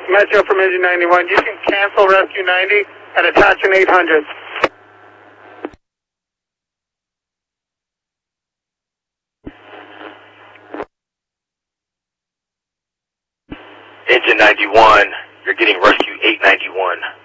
Metro from Engine 91. You can cancel Rescue 90 and attach an 800. Engine 91, you're getting Rescue 891.